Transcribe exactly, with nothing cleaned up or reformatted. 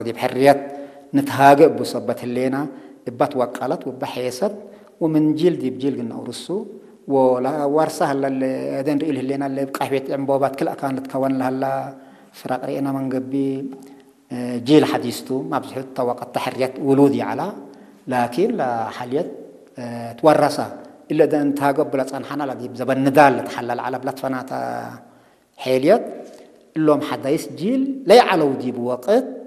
دي بحريات نتهاجئ بصبت اللينا إبات وقالت وبحيست ومن جيل دي بجيل قلنا ورسو ولا ورثة اللي هذين رئيل اللينا اللي بقحبة عمبوبات كل كانت كون لها فرق رئينا من قبي جيل حديثته ما بصحيح توقع التحريات ولودي على لكن لحاليات تورثة إلا ده انتهاجئ بلا تنحنا لدي بزبن ندال تحلل على بلا تفنات حاليات اللهم حدايس جيل لا يعلو دي بوقت